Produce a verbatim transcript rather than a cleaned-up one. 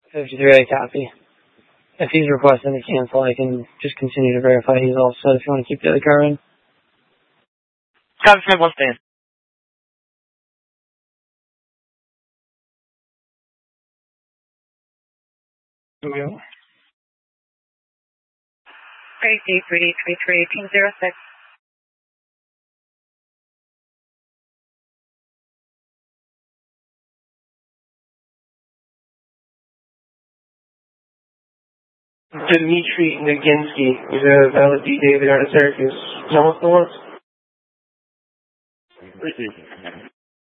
fifty-three, I copy. If he's requesting to cancel, I can just continue to verify he's all set if you want to keep the other car in. Copy, Smith, one stand. Here we go. Tracy, three three three, eighteen oh six. Dimitri Naginski is a valid D. David out of Syracuse. Almost the once.